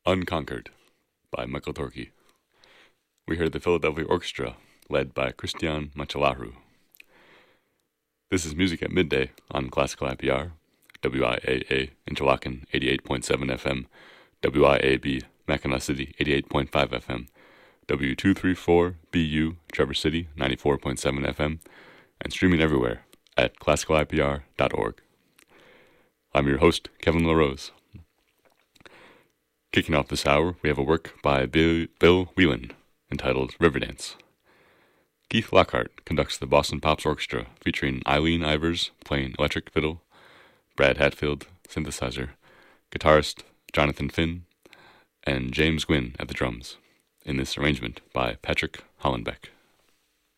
Unconquered by Michael Torkey. We heard the Philadelphia Orchestra, led by Christian Machalahu. This is Music at Midday on Classical IPR, WIAA Interlaken 88.7 FM, WIAB Mackinac City 88.5 FM, W234BU Traverse City 94.7 FM, and streaming everywhere at classicalipr.org. I'm your host, Kevin LaRose. Kicking off this hour, we have a work by Bill Whelan entitled Riverdance. Keith Lockhart conducts the Boston Pops Orchestra, featuring Eileen Ivers playing electric fiddle, Brad Hatfield, synthesizer, guitarist Jonathan Finn, and James Gwynn at the drums, in this arrangement by Patrick Hollenbeck.